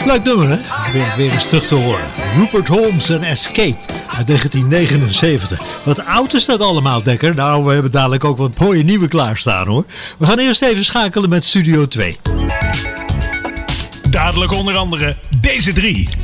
Leuk nummer, hè? Weer eens terug te horen. Rupert Holmes en Escape uit 1979. Wat oud is dat allemaal, Dekker? Nou, we hebben dadelijk ook wat mooie nieuwe klaarstaan, hoor. We gaan eerst even schakelen met Studio 2. Dadelijk onder andere deze drie.